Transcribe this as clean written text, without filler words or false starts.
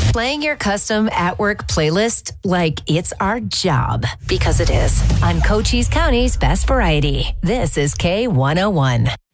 Playing your custom at-work playlist like it's our job. Because it is. On Cochise County's Best Variety. This is K101.